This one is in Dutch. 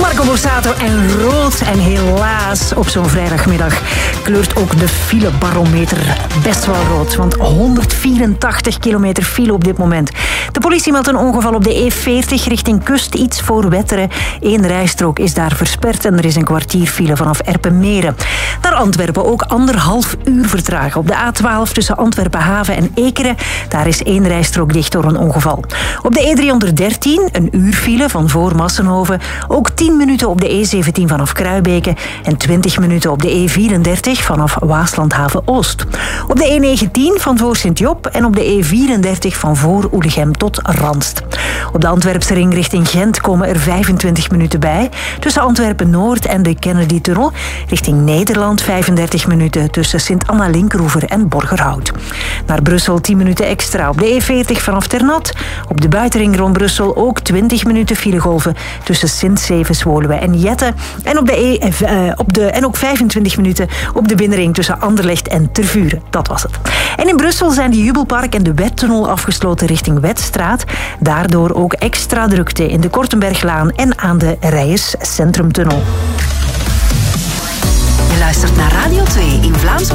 Marco Borsato en rood. En helaas, op zo'n vrijdagmiddag kleurt ook de filebarometer best wel rood. Want 184 kilometer file op dit moment. De politie meldt een ongeval op de E40 richting Kust, iets voor Wetteren. 1 rijstrook is daar versperd en er is een kwartier file vanaf Erpenmeren. Naar Antwerpen ook 1,5 uur vertragen. Op de A12 tussen Antwerpen Haven en Ekeren. Daar is 1 rijstrook dicht door een ongeval. Op de E313 een uur file van voor Massenhoven. Ook 10 minuten op de E17 vanaf Kruibeke. En 20 minuten op de E34 vanaf Waaslandhaven-Oost. Op de E19 van voor Sint-Job en op de E34 van voor Oelegem tot Randst. Op de Antwerpse ring richting Gent komen er 25 minuten bij. Tussen Antwerpen-Noord en de Kennedy-tunnel. Richting Nederland 35 minuten tussen Sint-Anna-Linkroever en Borgerhout. Naar Brussel 10 minuten extra op de E40 vanaf Ternat. Op de buitenring rond Brussel ook 20 minuten filegolven tussen Sint-Seves, Woluwe en Jette. En ook 25 minuten op de binnenring tussen Anderlecht en Tervuren. Dat was het. En in Brussel zijn de Jubelpark en de Wettunnel afgesloten richting Wetstraat. Daardoor ook extra drukte in de Kortenberglaan en aan de Rijers Centrumtunnel. Je luistert naar Radio 2 in Vlaams